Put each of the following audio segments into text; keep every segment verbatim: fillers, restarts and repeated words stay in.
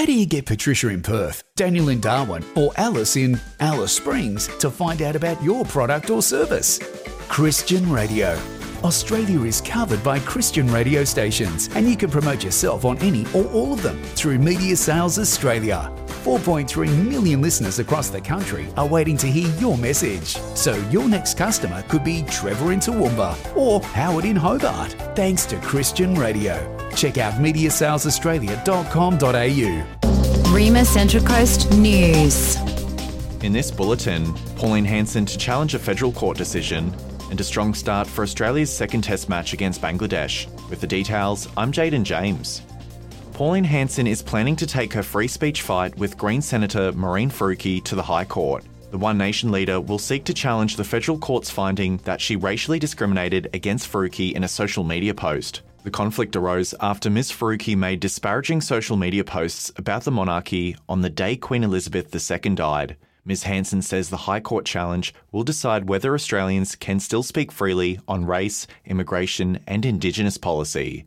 do you get Patricia in Perth, Daniel in Darwin, or Alice in Alice Springs to find out about your product or service? Christian Radio. Australia is covered by Christian radio stations, and you can promote yourself on any or all of them through Media Sales Australia. four point three million listeners across the country are waiting to hear your message. So your next customer could be Trevor in Toowoomba or Howard in Hobart, thanks to Christian Radio. Check out media sales australia dot com dot a u. Rima Central Coast News. In this bulletin, Pauline Hanson to challenge a federal court decision, and a strong start for Australia's second test match against Bangladesh. With the details, I'm Jaden James. Pauline Hanson is planning to take her free speech fight with Green Senator Mehreen Faruqi to the High Court. The One Nation leader will seek to challenge the federal court's finding that she racially discriminated against Faruqi in a social media post. The conflict arose after Miz Faruqi made disparaging social media posts about the monarchy on the day Queen Elizabeth the Second died. Miz Hanson says the High Court challenge will decide whether Australians can still speak freely on race, immigration and Indigenous policy.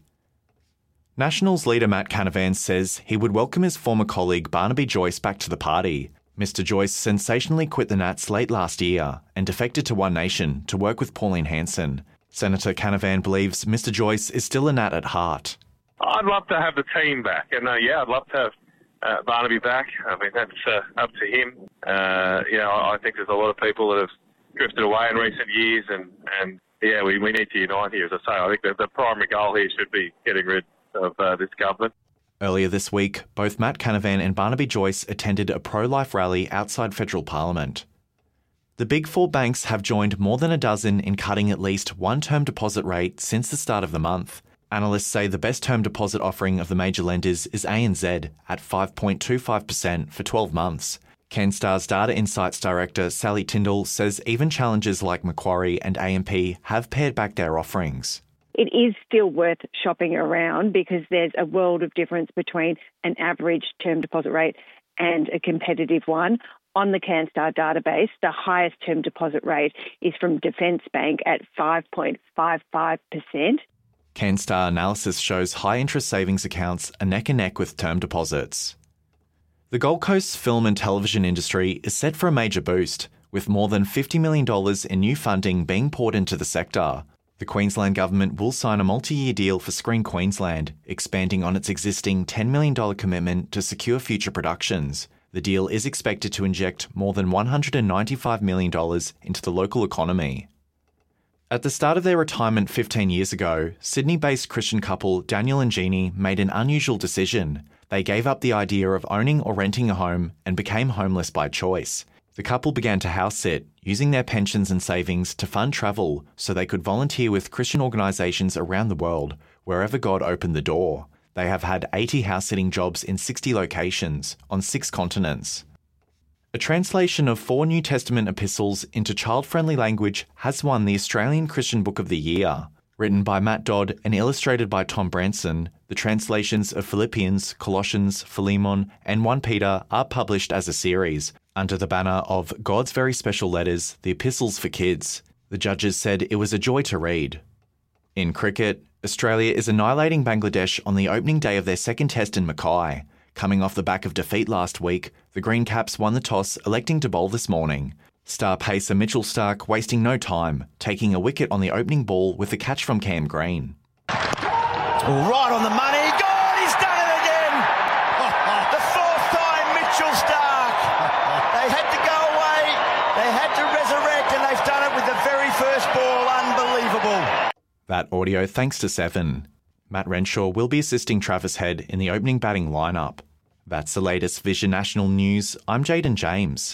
Nationals leader Matt Canavan says he would welcome his former colleague Barnaby Joyce back to the party. Mister Joyce sensationally quit the Nats late last year and defected to One Nation to work with Pauline Hanson. Senator Canavan believes Mister Joyce is still a Nat at heart. I'd love to have the team back, and uh, yeah, I'd love to have uh, Barnaby back. I mean, that's uh, up to him. Uh, you know, I think there's a lot of people that have drifted away in recent years, and, and yeah, we, we need to unite here. As I say, I think that the primary goal here should be getting rid of uh, this government. Earlier this week, both Matt Canavan and Barnaby Joyce attended a pro-life rally outside federal parliament. The Big Four banks have joined more than a dozen in cutting at least one term deposit rate since the start of the month. Analysts say the best term deposit offering of the major lenders is A N Z at five point two five percent for twelve months. CanStar's Data Insights Director Sally Tyndall says even challengers like Macquarie and A M P have pared back their offerings. It is still worth shopping around because there's a world of difference between an average term deposit rate and a competitive one. On the CanStar database, the highest term deposit rate is from Defence Bank at five point five five percent. CanStar analysis shows high-interest savings accounts are neck and neck with term deposits. The Gold Coast's film and television industry is set for a major boost, with more than fifty million dollars in new funding being poured into the sector. The Queensland Government will sign a multi-year deal for Screen Queensland, expanding on its existing ten million dollars commitment to secure future productions. The deal is expected to inject more than one hundred ninety-five million dollars into the local economy. At the start of their retirement fifteen years ago, Sydney-based Christian couple Daniel and Jeannie made an unusual decision. They gave up the idea of owning or renting a home and became homeless by choice. The couple began to house sit, using their pensions and savings to fund travel so they could volunteer with Christian organisations around the world, wherever God opened the door. They have had eighty house-sitting jobs in sixty locations, on six continents. A translation of four New Testament epistles into child-friendly language has won the Australian Christian Book of the Year. Written by Matt Dodd and illustrated by Tom Branson, the translations of Philippians, Colossians, Philemon and First Peter are published as a series, under the banner of God's Very Special Letters, the Epistles for Kids. The judges said it was a joy to read. In cricket, Australia is annihilating Bangladesh on the opening day of their second test in Mackay. Coming off the back of defeat last week, the Green Caps won the toss, electing to bowl this morning. Star pacer Mitchell Starc wasting no time, taking a wicket on the opening ball with a catch from Cam Green. Right on the money. God, he's done it again! The fourth time, Mitchell Starc. They had to go away, they had to resurrect, and they've done it with the very first ball. Unbelievable. That audio thanks to Seven. Matt Renshaw will be assisting Travis Head in the opening batting lineup. That's the latest Vision National News. I'm Jaden James.